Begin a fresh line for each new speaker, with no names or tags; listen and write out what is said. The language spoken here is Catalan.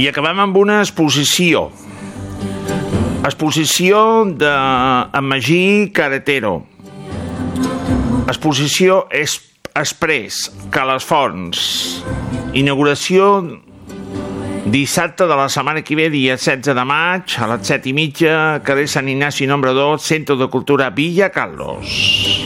I acabem amb una exposició. Exposició en Magí Carretero. Exposició Express, Calasfons. Inauguració dissabte de la setmana que ve, dia 16 de maig, a les 7:30, carrer Sant Ignaci, nombre 2, Centre de Cultura Villa Carlos.